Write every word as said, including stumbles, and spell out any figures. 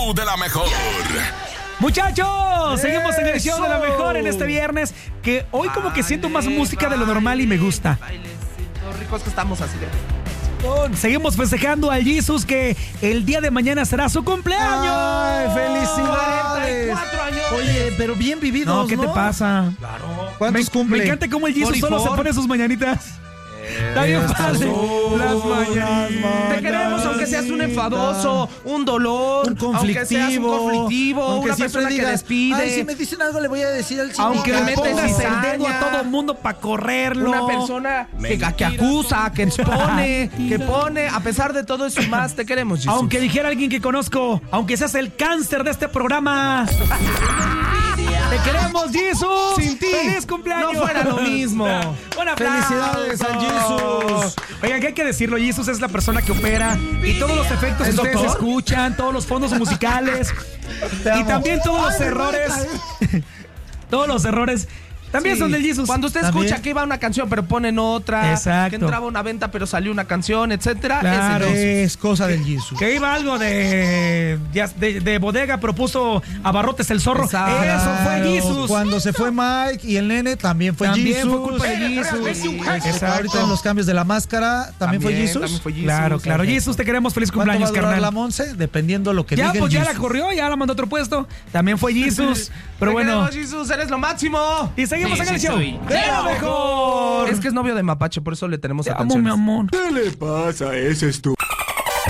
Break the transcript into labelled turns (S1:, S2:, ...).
S1: show de la mejor.
S2: Muchachos, seguimos en el show de la mejor en este viernes, que hoy como que siento más música de lo normal y me gusta.
S3: Los ricos que estamos así de...
S2: Seguimos festejando al Jesus, que el día de mañana será su cumpleaños.
S4: ¡Ay, felicidades!
S3: cuarenta y cuatro años.
S4: Oye, pero bien vividos,
S2: No, ¿qué
S4: ¿no?
S2: te pasa?
S3: Claro.
S4: ¿Cuántos
S2: Me,
S4: cumple?
S2: me encanta cómo el Jesus
S3: Forty
S2: solo se
S3: four.
S2: pone sus mañanitas. Está bien padre. Las mañanitas.
S3: Te queremos aunque seas un enfadoso, un dolor,
S4: Un conflictivo.
S3: aunque seas un conflictivo,
S4: aunque
S3: una
S4: siempre
S3: persona
S4: digas,
S3: que despide.
S4: Ay, si me dicen algo le voy a decir al
S2: Aunque le
S3: metes
S2: pongas el
S3: cizaña.
S2: dedo a todo mundo para correrlo.
S3: Una persona que, que acusa, que expone, que pone, a pesar de todo eso y más, te queremos, Jesus.
S2: Aunque dijera alguien que conozco, aunque seas el cáncer de este programa. Te queremos, Jesus.
S3: Sin ti,
S2: ¡Feliz cumpleaños!
S3: no fuera lo mismo.
S2: Un aplauso.
S4: Felicidades a Jesus.
S2: Oigan, que hay que decirlo, Jesus es la persona que opera y todos los efectos que
S3: ¿Es
S2: ustedes
S3: doctor?
S2: escuchan, todos los fondos musicales y también todos los errores. Todos los errores también
S3: Sí.
S2: son del Jesus.
S3: Cuando usted
S4: ¿También?
S3: escucha que iba una canción pero ponen otra,
S2: Exacto.
S3: que entraba una venta pero salió una canción, etcétera,
S2: Claro.
S3: es el Jesus.
S4: Es cosa del Jesus.
S2: Que iba algo de, ya- de, de bodega, propuso Abarrotes el zorro.
S3: Exacto.
S2: Eso fue
S4: Claro,
S2: Jesus.
S4: Cuando se fue Mike y el nene, también fue
S2: También
S4: Jesus.
S2: fue culpa de Jesus.
S4: Exacto.
S2: Exacto.
S4: Ahorita en los cambios de la máscara, ¿también, fue Jesus?
S3: también fue Jesus.
S2: Claro, claro.
S4: Perfecto.
S2: Jesus, te queremos. Feliz
S4: ¿Cuánto va a
S2: cumpleaños,
S4: durar
S2: carnal.
S4: la Monse? Dependiendo lo que
S2: Ya,
S4: diga
S2: pues
S4: el
S2: ya la
S4: Jesus.
S2: corrió, ya la mandó a otro puesto. También fue Jesus. Pero
S3: Te
S2: bueno.
S3: queremos, Jesus, eres lo máximo.
S2: Y seguimos
S5: Sí,
S2: en el
S5: sí
S2: show.
S5: soy.
S2: ¡De lo mejor!
S3: Es que es novio de Mapache, por eso le tenemos
S2: Te amo,
S3: atención.
S2: mi amor.
S1: ¿Qué le pasa a ese estúpido?